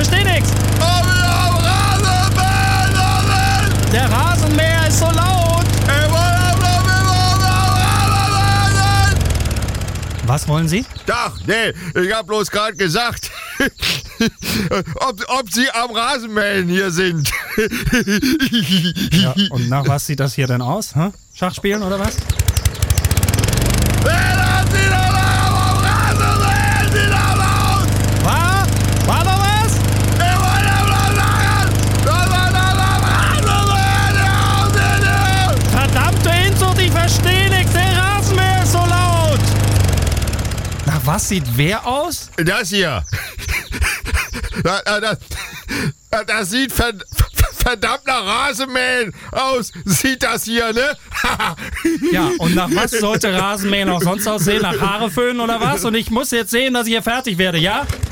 versteh nix. Oh, wir haben Rasenmäher. Der Rasenmäher ist so laut. Was wollen Sie? Ach, nee, ich hab bloß gerade gesagt, ob Sie am Rasenmähen hier sind. Ja, und nach was sieht das hier denn aus? Hä? Schachspielen oder was? War da was? Verdammte Inzucht, ich verstehe nichts. Der Rasenmäher ist so laut. Nach was sieht wer aus? Das hier. Das sieht verdammt nach Rasenmähen aus. Sieht das hier, ne? Ja, und nach was sollte Rasenmähen auch sonst aussehen? Nach Haare föhnen oder was? Und ich muss jetzt sehen, dass ich hier fertig werde, ja?